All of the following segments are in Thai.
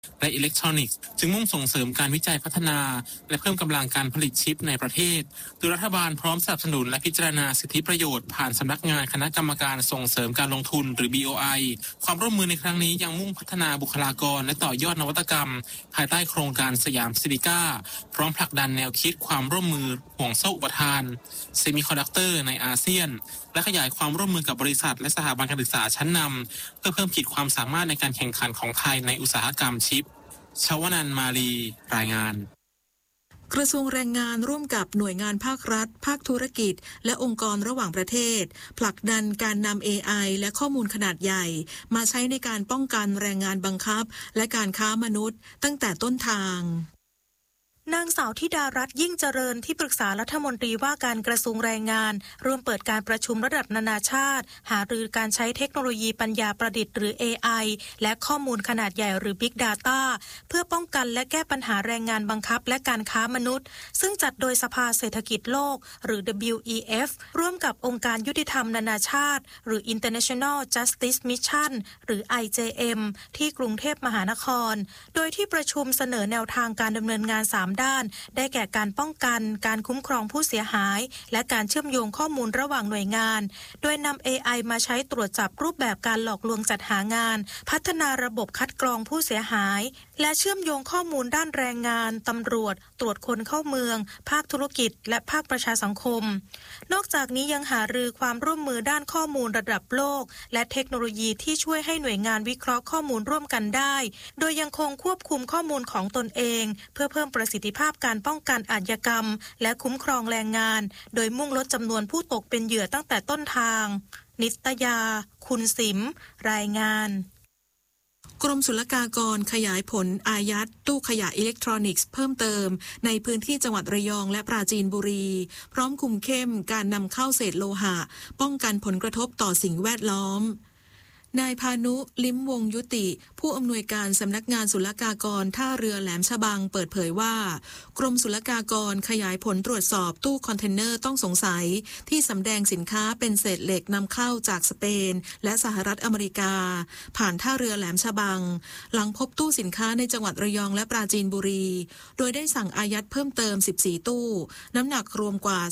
และอิเล็กทรอนิกส์จึงมุ่งส่งเสริมการวิจัยพัฒนาและเพิ่มกำลังการผลิตชิปในประเทศโดยรัฐบาลพร้อมสนับสนุนและพิจารณาสิทธิประโยชน์ผ่านสำนักงานคณะกรรมการส่งเสริมการลงทุนหรือ BOI ความร่วมมือในครั้งนี้ยังมุ่งพัฒนาบุคลากรและต่อยอดนวัตกรรมภายใต้โครงการสยามซิลิก้าพร้อมผลักดันแนวคิดความร่วมมือห่วงโซ่อุปทานเซมิคอนดักเตอร์ในอาเซียนและขยายความร่วมมือกับบริษัทและสถาบันการศึกษาชั้นนำเพื่อเพิ่มขีดความสามารถในการแข่งขันของไทยในอุตสาหกรรมชิปชวนันท์มาลีรายงานกระทรวงแรงงานร่วมกับหน่วยงานภาครัฐภาคธุรกิจและองค์กรระหว่างประเทศผลักดันการนำ AI และข้อมูลขนาดใหญ่มาใช้ในการป้องกันแรงงานบังคับและการค้ามนุษย์ตั้งแต่ต้นทางนางสาวธิดารัตน์ยิ่งเจริญที่ปรึกษารัฐมนตรีว่าการกระทรวงแรงงานร่วมเปิดการประชุมระดับนานาชาติหารือการใช้เทคโนโลยีปัญญาประดิษฐ์หรือ AI และข้อมูลขนาดใหญ่หรือ Big Data เพื่อป้องกันและแก้ปัญหาแรงงานบังคับและการค้ามนุษย์ซึ่งจัดโดยสภาเศรษฐกิจโลกหรือ WEF ร่วมกับองค์การยุติธรรมนานาชาติหรือ International Justice Mission หรือ IJM ที่กรุงเทพมหานครโดยที่ประชุมเสนอแนวทางการดำเนินงาน3ด้านได้แก่การป้องกันการคุ้มครองผู้เสียหายและการเชื่อมโยงข้อมูลระหว่างหน่วยงานโดยนำ AI มาใช้ตรวจจับรูปแบบการหลอกลวงจัดหางานพัฒนาระบบคัดกรองผู้เสียหายและเชื่อมโยงข้อมูลด้านแรงงานตำรวจตรวจคนเข้าเมืองภาคธุรกิจและภาคประชาสังคมนอกจากนี้ยังหารือความร่วมมือด้านข้อมูลระดับโลกและเทคโนโลยีที่ช่วยให้หน่วยงานวิเคราะห์ข้อมูลร่วมกันได้โดยยังคงควบคุมข้อมูลของตนเองเพื่อเพิ่มประสิทธิภาพการป้องกันอาชญากรรมและคุ้มครองแรงงานโดยมุ่งลดจำนวนผู้ตกเป็นเหยื่อตั้งแต่ต้นทางนิตยาคุณสิมรายงานกรมศุลกากรขยายผลอายัดตู้ขยะอิเล็กทรอนิกส์เพิ่มเติมในพื้นที่จังหวัดระยองและปราจีนบุรีพร้อมคุมเข้มการนำเข้าเศษโลหะป้องกันผลกระทบต่อสิ่งแวดล้อมนายพานุลิ้มวงยุติผู้อำนวยการสำนักงานศุลกากรท่าเรือแหลมฉบังเปิดเผยว่ากรมศุลกากรขยายผลตรวจสอบตู้คอนเทนเนอร์ต้องสงสัยที่สำแดงสินค้าเป็นเศษเหล็กนำเข้าจากสเปนและสหรัฐอเมริกาผ่านท่าเรือแหลมฉบังหลังพบตู้สินค้าในจังหวัดระยองและปราจีนบุรีโดยได้สั่งอายัดเพิ่มเติม14ตู้น้ำหนักรวมกว่า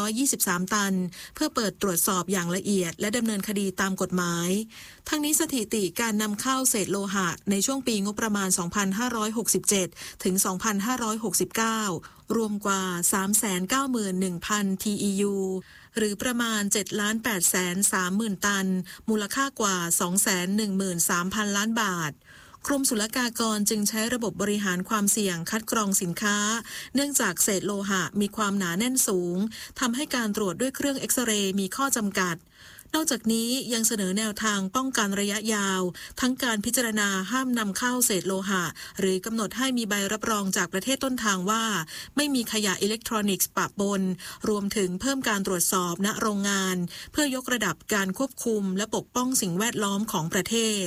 323ตันเพื่อเปิดตรวจสอบอย่างละเอียดและดำเนินคดีตามกฎหมายทั้งนี้สถิติการนำเข้าเศษโลหะในช่วงปีงบประมาณ 2567 ถึง 2569 รวมกว่า 391,000 TEU หรือประมาณ 7,830,000 ตันมูลค่ากว่า 213,000 ล้านบาทกรมศุลกากรจึงใช้ระบบบริหารความเสี่ยงคัดกรองสินค้าเนื่องจากเศษโลหะมีความหนาแน่นสูงทำให้การตรวจด้วยเครื่องเอ็กซเรย์มีข้อจำกัดนอกจากนี้ยังเสนอแนวทางป้องกันระยะยาวทั้งการพิจารณาห้ามนำเข้าเศษโลหะหรือกำหนดให้มีใบรับรองจากประเทศต้นทางว่าไม่มีขยะอิเล็กทรอนิกส์ปะปนรวมถึงเพิ่มการตรวจสอบณโรงงานเพื่อยกระดับการควบคุมและปกป้องสิ่งแวดล้อมของประเทศ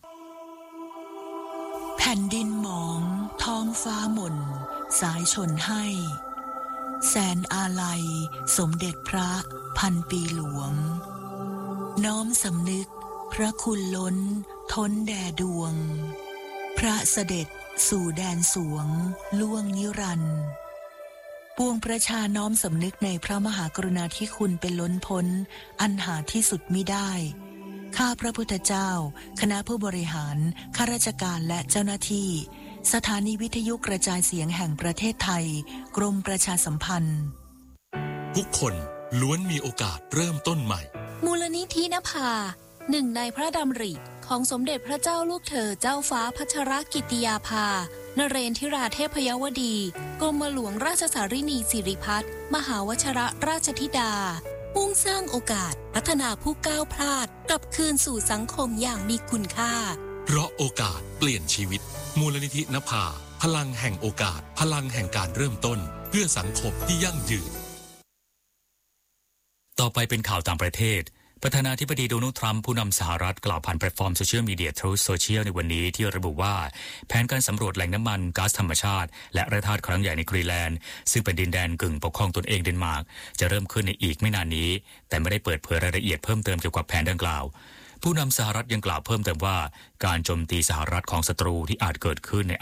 แผ่นดินหมองท้องฟ้าหม่นสายชนให้แสนอาลัยสมเด็จพระพันปีหลวงน้อมสำนึกพระคุณล้นท้นแด่ดวงพระเสด็จสู่แดนสวงล่วงนิรันดร์ปวงประชาน้อมสำนึกในพระมหากรุณาธิคุณเป็นล้นพ้นอันหาที่สุดมิได้ข้าพระพุทธเจ้าคณะผู้บริหารข้าราชการและเจ้าหน้าที่สถานีวิทยุกระจายเสียงแห่งประเทศไทยกรมประชาสัมพันธ์ทุกคนล้วนมีโอกาสเริ่มต้นใหม่มูลนิธินภาหนึ่งในพระดำริของสมเด็จพระเจ้าลูกเธอเจ้าฟ้าพัชรกิติยาภานเรนทิราเทพยวดีกรมหลวงราชสารินีสิริพัฒน์มหาวชิรราชธิดามุ่งสร้างโอกาสพัฒนาผู้ก้าวพลาดกลับคืนสู่สังคมอย่างมีคุณค่าเพราะโอกาสเปลี่ยนชีวิตมูลนิธินภาพลังแห่งโอกาสพลังแห่งการเริ่มต้นเพื่อสังคมที่ยั่งยืนต่อไปเป็นข่าวต่างประเทศประธานาธิบดีโดนัลด์ทรัมป์ผู้นำสหรัฐกล่าวผ่านแพลตฟอร์มโซเชียลมีเดีย Truth Social ในวันนี้ที่ระบุว่าแผนการสำรวจแหล่งน้ำมันก๊าซธรรมชาติและแร่ธาตุครั้งใหญ่ในกรีนแลนด์ซึ่งเป็นดินแดนกึ่งปกครองตนเองเดนมาร์กจะเริ่มขึ้นในอีกไม่นานนี้แต่ไม่ได้เปิดเผยรายละเอียดเพิ่มเติมเกี่ยวกับแผนดังกล่าวผู้นำสหรัฐยังกล่าวเพิ่มเติมว่าการโจมตีสหรัฐของศัตรูที่อาจเกิดขึ้นใน